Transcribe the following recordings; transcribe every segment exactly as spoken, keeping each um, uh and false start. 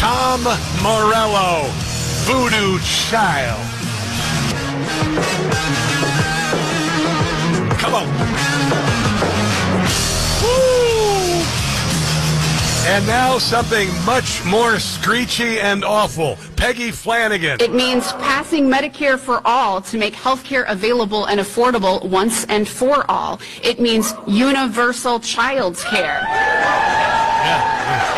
Tom Morello, Voodoo Child. Come on. Woo! And now something much more screechy and awful. Peggy Flanagan. It means passing Medicare for all to make health care available and affordable once and for all. It means universal child care. Yeah.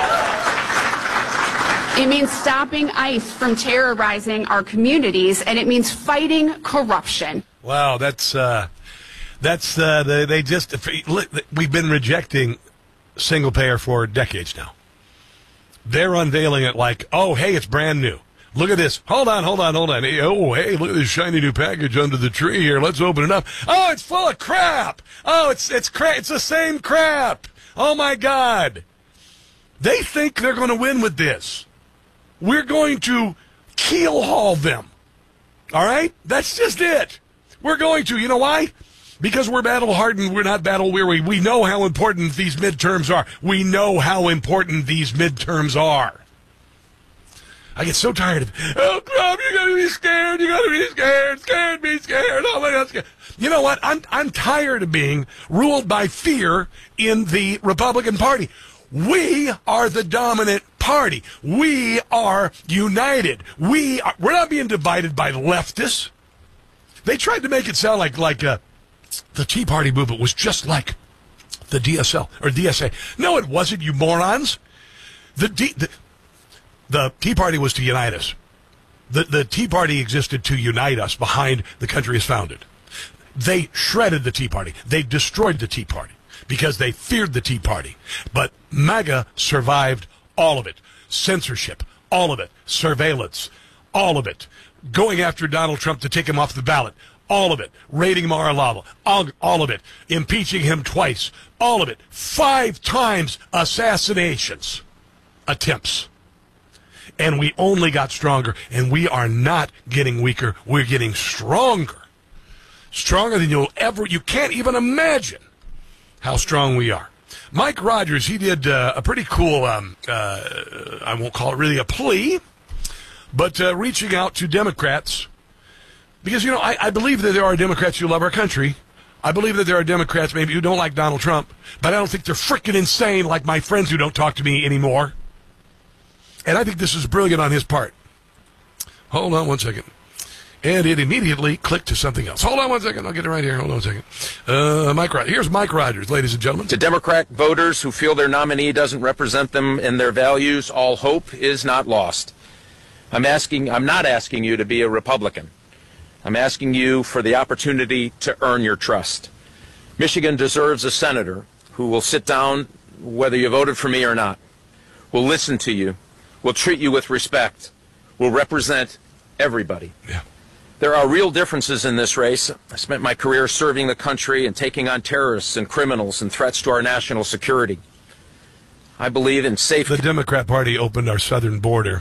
It means stopping ICE from terrorizing our communities, and it means fighting corruption. Wow, that's, uh, that's, uh, they, they just, we've been rejecting single payer for decades now. They're unveiling it like, oh, hey, it's brand new. Look at this. Hold on, hold on, hold on. Hey, oh, hey, look at this shiny new package under the tree here. Let's open it up. Oh, it's full of crap. Oh, it's, it's crap. It's the same crap. Oh, my God. They think they're going to win with this. We're going to keel haul them. All right? That's just it. We're going to. You know why? Because we're battle-hardened. We're not battle-weary. We know how important these midterms are. We know how important these midterms are. I get so tired of, oh, crap, you got to be scared. You got to be scared. Scared, be scared. Oh, my God, scared. You know what? I'm, I'm tired of being ruled by fear in the Republican Party. We are the dominant party. We are united. We are, we're not being divided by leftists. They tried to make it sound like like uh, the Tea Party movement was just like the D S L or D S A. No, it wasn't, you morons. The, D, the, the Tea Party was to unite us. The, the Tea Party existed to unite us behind the country as founded. They shredded the Tea Party. They destroyed the Tea Party because they feared the Tea Party. But MAGA survived all of it. Censorship, all of it. Surveillance, all of it. Going after Donald Trump to take him off the ballot, all of it. Raiding Mar-a-Lago, all, all of it. Impeaching him twice, all of it. Five times assassinations attempts. And we only got stronger, and we are not getting weaker. We're getting stronger. Stronger than you'll ever, you can't even imagine how strong we are. Mike Rogers, he did uh, a pretty cool, um, uh, I won't call it really a plea, but uh, reaching out to Democrats. Because, you know, I, I believe that there are Democrats who love our country. I believe that there are Democrats maybe who don't like Donald Trump, but I don't think they're freaking insane like my friends who don't talk to me anymore. And I think this is brilliant on his part. Hold on one second. And it immediately clicked to something else. Hold on one second. I'll get it right here. Hold on one second. Uh, Mike Rogers. Here's Mike Rogers, ladies and gentlemen. To Democrat voters who feel their nominee doesn't represent them and their values, all hope is not lost. I'm asking, I'm not asking you to be a Republican. I'm asking you for the opportunity to earn your trust. Michigan deserves a senator who will sit down, whether you voted for me or not, will listen to you, will treat you with respect, will represent everybody. Yeah. There are real differences in this race. I spent my career serving the country and taking on terrorists and criminals and threats to our national security. I believe in safe... The Democrat Party opened our southern border.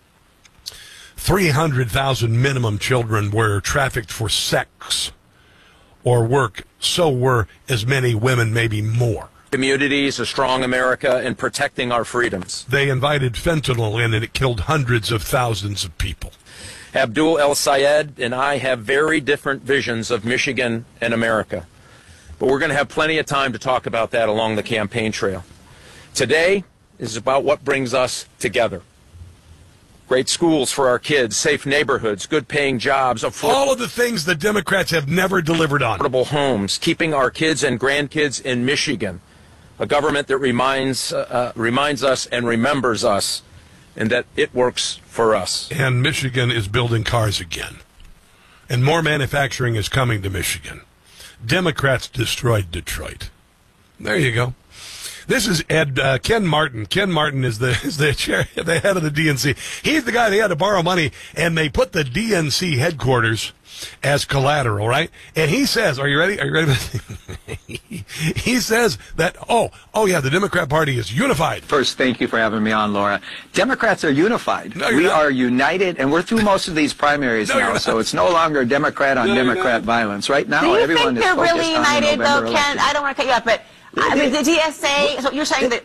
three hundred thousand minimum children were trafficked for sex or work. So were as many women, maybe more. Communities, a strong America, and protecting our freedoms. They invited fentanyl in and it killed hundreds of thousands of people. Abdul El-Sayed and I have very different visions of Michigan and America. But we're going to have plenty of time to talk about that along the campaign trail. Today is about what brings us together. Great schools for our kids, safe neighborhoods, good-paying jobs. All of the things the Democrats have never delivered on. Affordable homes, keeping our kids and grandkids in Michigan. A government that reminds, uh, reminds us and remembers us, and that it works for us. And Michigan is building cars again. And more manufacturing is coming to Michigan. Democrats destroyed Detroit. There you go. This is Ed uh, Ken Martin. Ken Martin is the is the chair, the head of the D N C. He's the guy they had to borrow money, and they put the D N C headquarters as collateral, right? And he says, "Are you ready? Are you ready?" He says that, "Oh, oh yeah, the Democrat Party is unified." First, thank you for having me on, Laura. Democrats are unified. No, we not. are united, and we're through most of these primaries no, now, so it's no longer Democrat on no, Democrat violence. Right now, Do you everyone think is they're focused really on united, the though, November Ken? election. I don't want to cut you up, but I mean, the D S A, so you're saying that